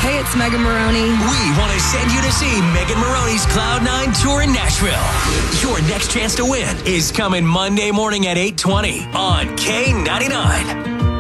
Hey, it's Megan Maroney. We want to send you to see Megan Maroney's Cloud9 tour in Nashville. Your next chance to win is coming Monday morning at 8:20 on K99.